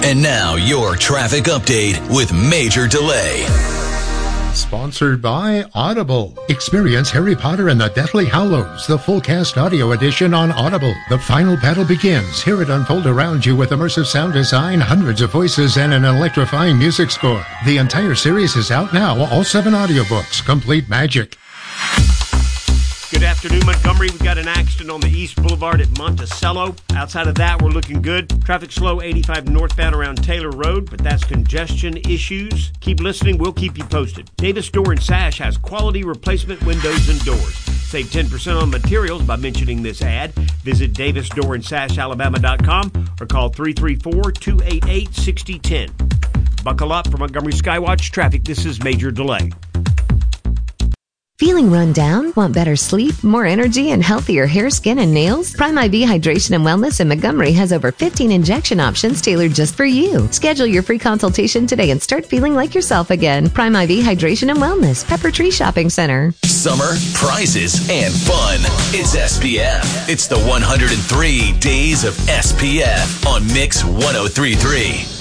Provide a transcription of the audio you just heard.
And now your traffic update with Major Delay. Sponsored by Audible. Experience Harry Potter and the Deathly Hallows, the full cast audio edition on Audible. The final battle begins. Hear it unfold around you with immersive sound design, hundreds of voices, and an electrifying music score. The entire series is out now. All 7 audiobooks. Complete magic. Good afternoon, Montgomery. We've got an accident on the East Boulevard at Monticello. Outside of that, we're looking good. Traffic slow 85 northbound around Taylor Road, but that's congestion issues. Keep listening. We'll keep you posted. Davis Door & Sash has quality replacement windows and doors. Save 10% on materials by mentioning this ad. Visit davisdoorandsashalabama.com or call 334-288-6010. Buckle up for Montgomery Skywatch Traffic. This is Major Delay. Feeling run down? Want better sleep, more energy, and healthier hair, skin, and nails? Prime IV Hydration and Wellness in Montgomery has over 15 injection options tailored just for you. Schedule your free consultation today and start feeling like yourself again. Prime IV Hydration and Wellness, Pepper Tree Shopping Center. Summer, prizes, and fun. It's SPF. It's the 103 days of SPF on Mix 103.3.